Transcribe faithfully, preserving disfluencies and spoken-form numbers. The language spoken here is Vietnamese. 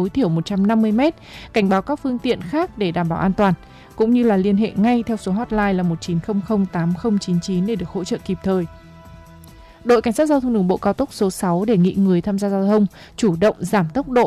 tối thiểu một trăm năm mươi mét, cảnh báo các phương tiện khác để đảm bảo an toàn, cũng như là liên hệ ngay theo số hotline là một chín không không tám không chín chín để được hỗ trợ kịp thời. Đội Cảnh sát Giao thông Đường bộ cao tốc số sáu đề nghị người tham gia giao thông chủ động giảm tốc độ